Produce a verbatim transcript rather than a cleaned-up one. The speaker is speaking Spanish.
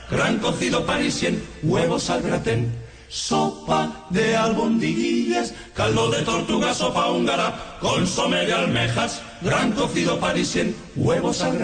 gran cocido parisien, huevos al gratén, sopa de albondiguillas, caldo de tortuga, sopa húngara, consomé de almejas, gran cocido parisien, huevos al gratén.